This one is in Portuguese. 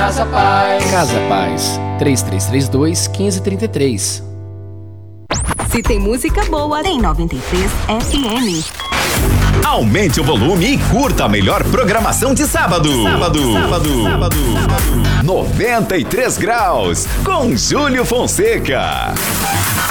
Casa Paz. Casa Paz, 3332-1533. Se tem música boa, tem 93 FM. Aumente o volume e curta a melhor programação de sábado. 93 graus, com Júlio Fonseca.